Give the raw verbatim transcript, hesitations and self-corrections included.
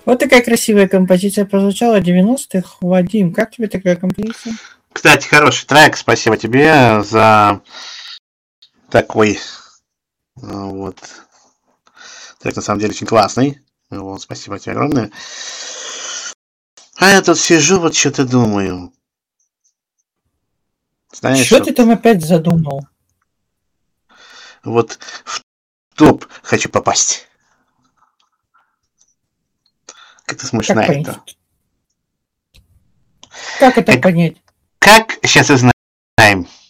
Вот такая красивая композиция прозвучала девяностых. Вадим, как тебе такая композиция? Кстати, хороший трек. Спасибо тебе за такой вот трек, на самом деле очень классный. Вот, спасибо тебе огромное. А я тут сижу, вот что-то думаю. Знаешь, что вот, ты там опять задумал? Вот в топ хочу попасть. Как ты смотришь как на понять? это? Как это как, понять? Как сейчас узнаем?